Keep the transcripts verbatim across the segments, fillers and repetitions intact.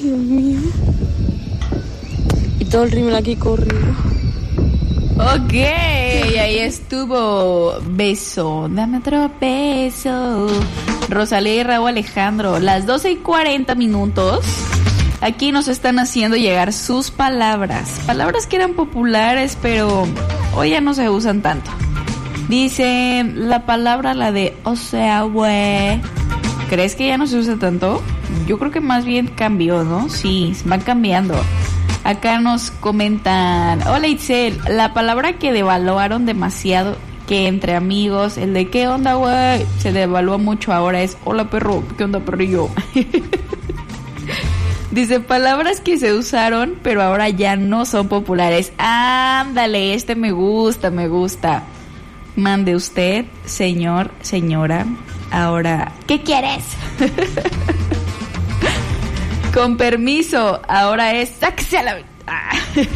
Dios mío. Y todo el rímel aquí corrido. Ok, ahí estuvo. Beso, dame otro beso. Rosalía y Raúl Alejandro. Las doce y cuarenta minutos. Aquí nos están haciendo llegar sus palabras. Palabras que eran populares, pero hoy ya no se usan tanto. Dice la palabra, la de o sea, güey. ¿Crees que ya no se usa tanto? Yo creo que más bien cambió, ¿no? Sí, van cambiando. Acá nos comentan: hola Itzel, la palabra que devaluaron demasiado, que entre amigos, el de ¿qué onda, güey? Se devalúa mucho ahora, es hola perro, ¿qué onda perrillo? Dice palabras que se usaron pero ahora ya no son populares. Ándale, este me gusta, me gusta. Mande usted, señor, señora. Ahora, ¿qué quieres? Con permiso, ahora es sáquese a la... Ah.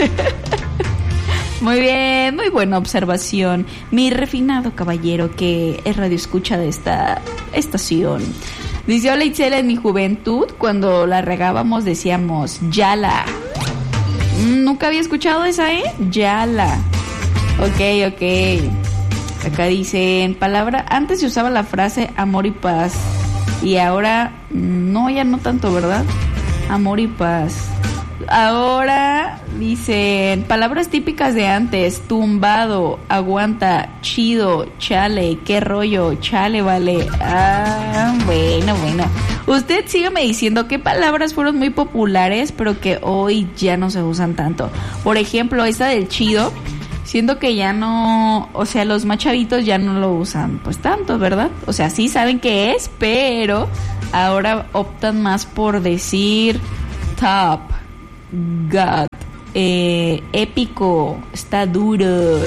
Muy bien, muy buena observación, mi refinado caballero que es radioescucha de esta estación. Dice: hola Itzel, en mi juventud, cuando la regábamos decíamos yala. Nunca había escuchado esa, ¿eh? Yala. Ok, ok. Acá dicen palabra, antes se usaba la frase amor y paz. Y ahora, no, ya no tanto, ¿verdad? Amor y paz. Ahora dicen palabras típicas de antes: tumbado, aguanta, chido, chale, qué rollo, chale, vale. Ah, bueno, bueno. Usted sígame diciendo qué palabras fueron muy populares, pero que hoy ya no se usan tanto. Por ejemplo, esta del chido, siento que ya no, o sea, los más chavitos ya no lo usan pues tanto, ¿verdad? O sea, sí saben qué es, pero ahora optan más por decir top, God, eh, épico, está duro.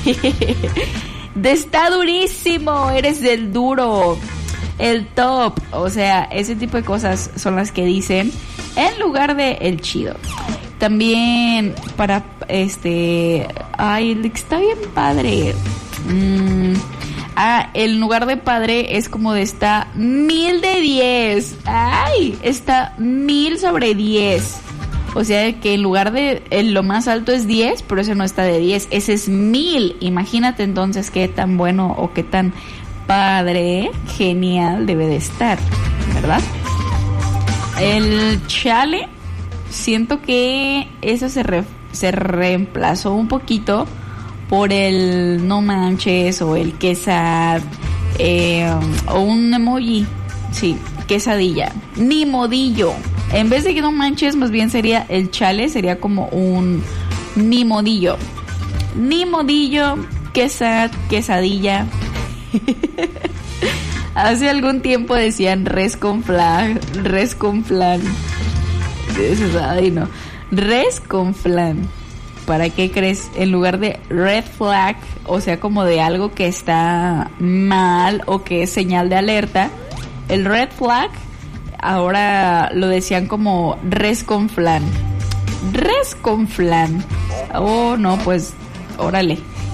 De está durísimo, eres del duro, el top, o sea, ese tipo de cosas son las que dicen en lugar de el chido. También para este, ay, está bien padre. Mm, ah, en lugar de padre es como de está mil de diez. Ay, está mil sobre diez. O sea que en lugar de en lo más alto es diez, pero ese no está de diez, ese es mil. Imagínate entonces qué tan bueno o qué tan padre, genial debe de estar, ¿verdad? El chale, siento que eso se, re, se reemplazó un poquito por el no manches o el quesad, eh, o un emoji, sí, quesadilla, ni modillo. En vez de que no manches, más bien sería el chale, sería como un ni modillo. Ni modillo, quesad, quesadilla. Hace algún tiempo decían res con flan, res con flan. Ay, no. Res con flan. ¿Para qué crees? En lugar de red flag, o sea, como de algo que está mal o que es señal de alerta, el red flag ahora lo decían como res con flan. Res con flan. Oh, no, pues, órale.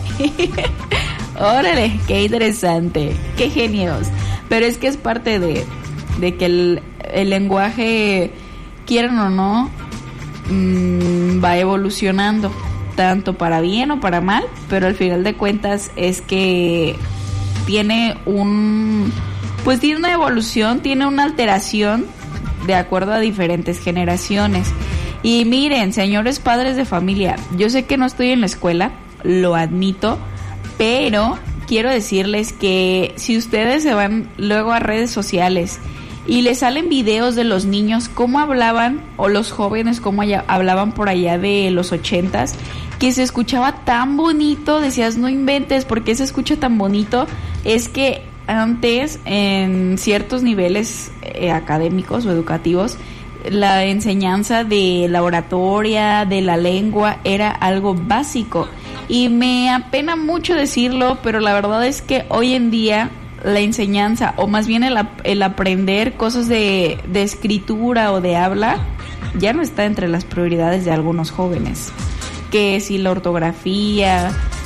Órale, qué interesante, qué genios. Pero es que es parte de, de que el, el lenguaje, quieran o no, mmm, va evolucionando, tanto para bien o para mal, pero al final de cuentas es que tiene un, pues tiene una evolución, tiene una alteración de acuerdo a diferentes generaciones. Y miren, señores padres de familia, yo sé que no estoy en la escuela, lo admito, pero quiero decirles que si ustedes se van luego a redes sociales y les salen videos de los niños cómo hablaban, o los jóvenes cómo allá, hablaban por allá de los ochentas, que se escuchaba tan bonito, decías no inventes, ¿por qué se escucha tan bonito? Es que antes en ciertos niveles eh, académicos o educativos, la enseñanza de la oratoria, de la lengua, era algo básico. Y me apena mucho decirlo, pero la verdad es que hoy en día la enseñanza, o más bien el, el aprender cosas de, de escritura o de habla, ya no está entre las prioridades de algunos jóvenes. Que si la ortografía,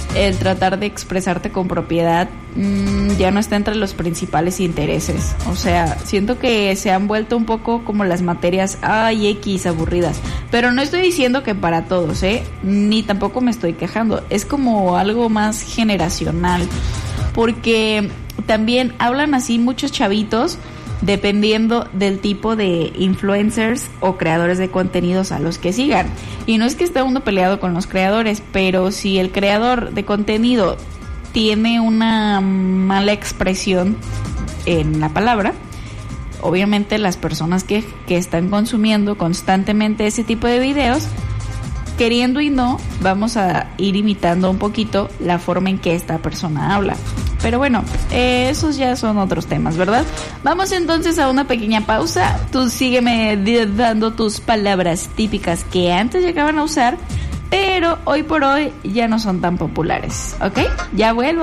el tratar de expresarte con propiedad mmm, ya no está entre los principales intereses. O sea, siento que se han vuelto un poco como las materias ay, X aburridas, pero no estoy diciendo que para todos, ¿eh? Ni tampoco me estoy quejando, es como algo más generacional, porque también hablan así muchos chavitos dependiendo del tipo de influencers o creadores de contenidos a los que sigan. Y no es que esté uno peleado con los creadores, pero si el creador de contenido tiene una mala expresión en la palabra, obviamente las personas que, que están consumiendo constantemente ese tipo de videos, queriendo y no, vamos a ir imitando un poquito la forma en que esta persona habla. Pero bueno, eh, esos ya son otros temas, ¿verdad? Vamos entonces a una pequeña pausa. Tú sígueme dando tus palabras típicas que antes llegaban a usar, pero hoy por hoy ya no son tan populares, ¿ok? Ya vuelvo.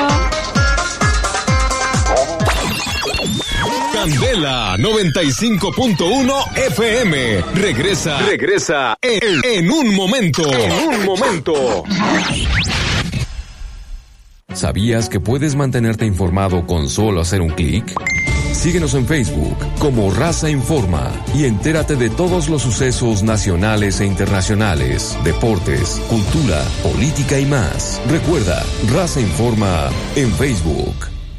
Candela noventa y cinco punto uno F M. Regresa, regresa en, en un momento. En un momento. ¿Sabías que puedes mantenerte informado con solo hacer un clic? Síguenos en Facebook como Raza Informa y entérate de todos los sucesos nacionales e internacionales, deportes, cultura, política y más. Recuerda, Raza Informa en Facebook.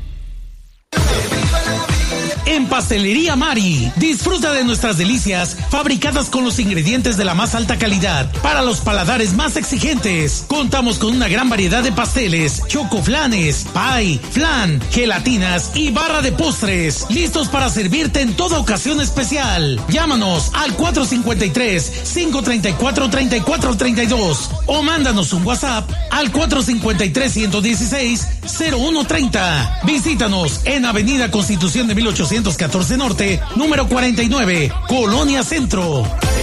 En Pastelería Mari, disfruta de nuestras delicias fabricadas con los ingredientes de la más alta calidad para los paladares más exigentes. Contamos con una gran variedad de pasteles, chocoflanes, pie, flan, gelatinas y barra de postres, listos para servirte en toda ocasión especial. Llámanos al cuatro cinco tres, cinco tres cuatro, tres cuatro tres dos o mándanos un WhatsApp al cuatro cinco tres, uno uno seis, cero uno tres cero. Visítanos en Avenida Constitución de mil ochocientos catorce Norte, número cuarenta y nueve, Colonia Centro.